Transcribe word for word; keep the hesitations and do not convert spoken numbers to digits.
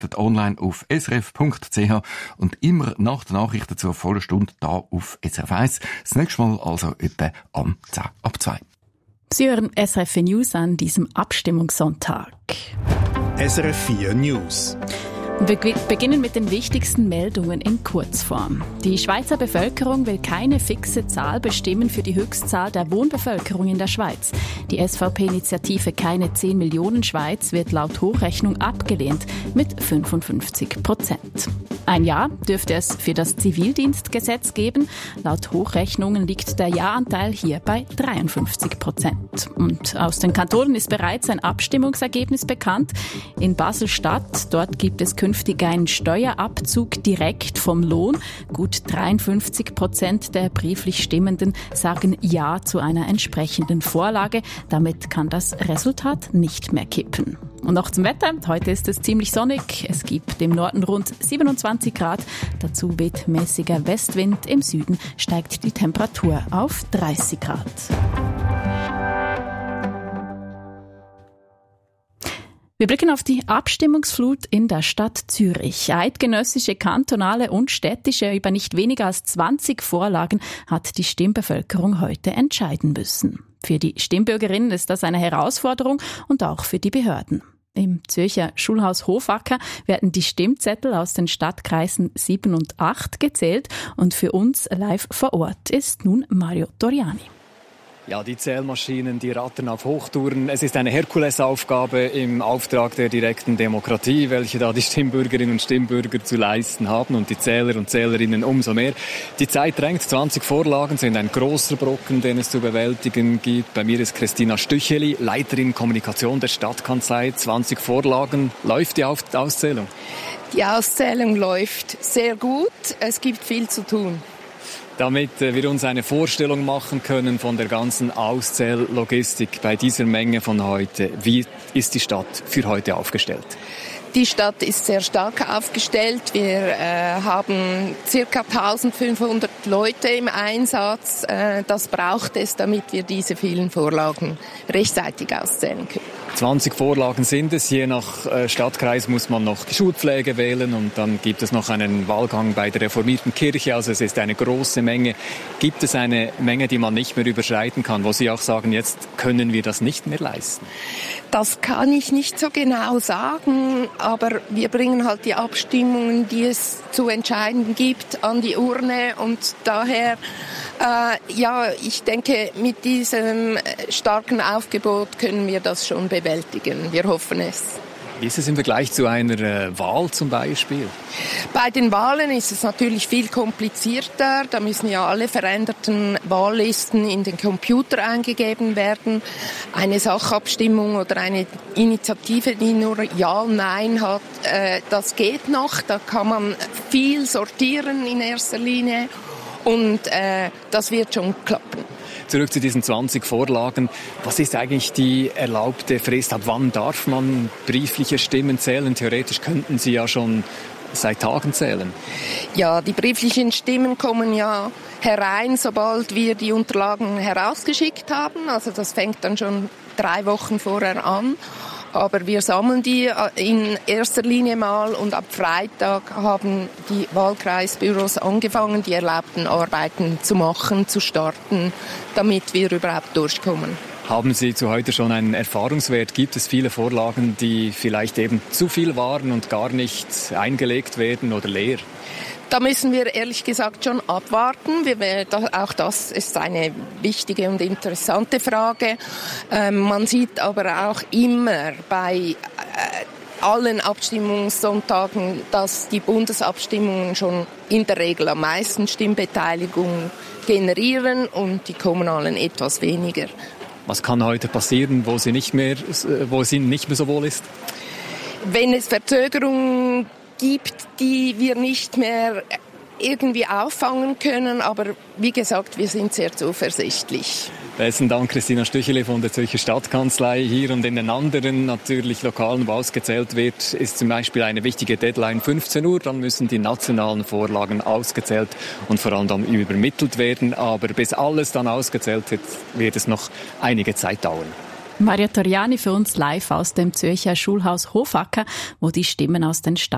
online auf s r f punkt c h und immer nach den Nachrichten zur vollen Stunde da auf S R F eins. Das nächste Mal also etwa am zehn ab zwei. Sie hören S R F News an diesem Abstimmungssonntag. S R F vier News. Wir beginnen mit den wichtigsten Meldungen in Kurzform. Die Schweizer Bevölkerung will keine fixe Zahl bestimmen für die Höchstzahl der Wohnbevölkerung in der Schweiz. Die S V P-Initiative Keine zehn Millionen Schweiz wird laut Hochrechnung abgelehnt mit fünfundfünfzig Prozent. Ein Ja dürfte es für das Zivildienstgesetz geben. Laut Hochrechnungen liegt der Ja-Anteil hier bei dreiundfünfzig Prozent. Und aus den Kantonen ist bereits ein Abstimmungsergebnis bekannt. In Basel-Stadt, dort gibt es künftig einen Steuerabzug direkt vom Lohn. Gut dreiundfünfzig Prozent der brieflich Stimmenden sagen Ja zu einer entsprechenden Vorlage. Damit kann das Resultat nicht mehr kippen. Und noch zum Wetter. Heute ist es ziemlich sonnig. Es gibt im Norden rund siebenundzwanzig Grad. Dazu weht mäßiger Westwind. Im Süden steigt die Temperatur auf dreißig Grad. Wir blicken auf die Abstimmungsflut in der Stadt Zürich. Eidgenössische, kantonale und städtische, über nicht weniger als zwanzig Vorlagen hat die Stimmbevölkerung heute entscheiden müssen. Für die Stimmbürgerinnen ist das eine Herausforderung und auch für die Behörden. Im Zürcher Schulhaus Hofacker werden die Stimmzettel aus den Stadtkreisen sieben und acht gezählt und für uns live vor Ort ist nun Mario Toriani. Ja, die Zählmaschinen, die rattern auf Hochtouren. Es ist eine Herkulesaufgabe im Auftrag der direkten Demokratie, welche da die Stimmbürgerinnen und Stimmbürger zu leisten haben und die Zähler und Zählerinnen umso mehr. Die Zeit drängt. zwanzig Vorlagen sind ein großer Brocken, den es zu bewältigen gibt. Bei mir ist Christina Stücheli, Leiterin Kommunikation der Stadtkanzlei. zwanzig Vorlagen. Läuft die Auszählung? Die Auszählung läuft sehr gut. Es gibt viel zu tun. Damit wir uns eine Vorstellung machen können von der ganzen Auszähllogistik bei dieser Menge von heute. Wie ist die Stadt für heute aufgestellt? Die Stadt ist sehr stark aufgestellt. Wir äh, haben circa eintausendfünfhundert Leute im Einsatz. Äh, das braucht es, damit wir diese vielen Vorlagen rechtzeitig auszählen können. zwanzig Vorlagen sind es. Je nach äh, Stadtkreis muss man noch die Schulpflege wählen und dann gibt es noch einen Wahlgang bei der reformierten Kirche. Also es ist eine große Menge. Gibt es eine Menge, die man nicht mehr überschreiten kann, wo Sie auch sagen, jetzt können wir das nicht mehr leisten? Das kann ich nicht so genau sagen, aber wir bringen halt die Abstimmungen, die es zu entscheiden gibt, an die Urne und daher, äh, ja, ich denke, mit diesem starken Aufgebot können wir das schon bewältigen. Wir hoffen es. Wie ist es im Vergleich zu einer äh, Wahl zum Beispiel? Bei den Wahlen ist es natürlich viel komplizierter. Da müssen ja alle veränderten Wahllisten in den Computer eingegeben werden. Eine Sachabstimmung oder eine Initiative, die nur Ja, Nein hat, äh, das geht noch. Da kann man viel sortieren in erster Linie und äh, das wird schon klappen. Zurück zu diesen zwanzig Vorlagen. Was ist eigentlich die erlaubte Frist? Ab wann darf man briefliche Stimmen zählen? Theoretisch könnten Sie ja schon seit Tagen zählen. Ja, die brieflichen Stimmen kommen ja herein, sobald wir die Unterlagen herausgeschickt haben. Also das fängt dann schon drei Wochen vorher an. Aber wir sammeln die in erster Linie mal und ab Freitag haben die Wahlkreisbüros angefangen, die erlaubten Arbeiten zu machen, zu starten, damit wir überhaupt durchkommen. Haben Sie zu heute schon einen Erfahrungswert? Gibt es viele Vorlagen, die vielleicht eben zu viel waren und gar nicht eingelegt werden oder leer? Da müssen wir ehrlich gesagt schon abwarten. Wir, auch das ist eine wichtige und interessante Frage. Ähm, man sieht aber auch immer bei äh, allen Abstimmungssonntagen, dass die Bundesabstimmungen schon in der Regel am meisten Stimmbeteiligung generieren und die kommunalen etwas weniger. Was kann heute passieren, wo sie nicht mehr, wo es Ihnen nicht mehr so wohl ist? Wenn es Verzögerungen gibt, die wir nicht mehr irgendwie auffangen können, aber wie gesagt, wir sind sehr zuversichtlich. Besten Dank, Christina Stücheli von der Zürcher Stadtkanzlei. Hier und in den anderen natürlich Lokalen, wo ausgezählt wird, ist zum Beispiel eine wichtige Deadline fünfzehn Uhr. Dann müssen die nationalen Vorlagen ausgezählt und vor allem dann übermittelt werden. Aber bis alles dann ausgezählt wird, wird es noch einige Zeit dauern. Maria Toriani für uns live aus dem Zürcher Schulhaus Hofacker, wo die Stimmen aus den Stadt